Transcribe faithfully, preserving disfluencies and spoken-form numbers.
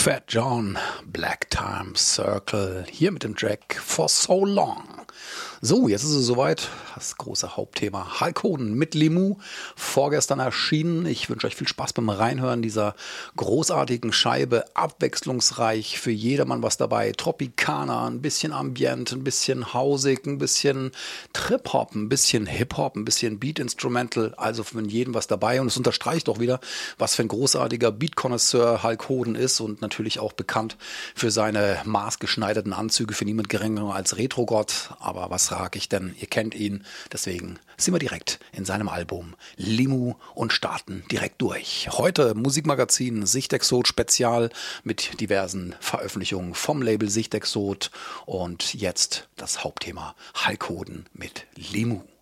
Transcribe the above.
Fat John, Black Time Circle, hier mit dem Track For So Long. So, jetzt ist es soweit. Das große Hauptthema Hulk Hogan mit Limu, vorgestern erschienen. Ich wünsche euch viel Spaß beim Reinhören dieser großartigen Scheibe. Abwechslungsreich, für jedermann was dabei. Tropicana, ein bisschen Ambient, ein bisschen Hausig, ein bisschen Trip-Hop, ein bisschen Hip-Hop, ein bisschen Beat-Instrumental. Also für jeden was dabei. Und es unterstreicht auch wieder, was für ein großartiger Beat-Connoisseur Hulk Hogan ist und natürlich auch bekannt für seine maßgeschneiderten Anzüge, für niemand geringer als Retro-Gott. Aber was sag ich denn? Ihr kennt ihn. Deswegen sind wir direkt in seinem Album Limu und starten direkt durch. Heute Musikmagazin Sichtexot Spezial mit diversen Veröffentlichungen vom Label Sichtexot. Und jetzt das Hauptthema Hulk Hogan mit Limu.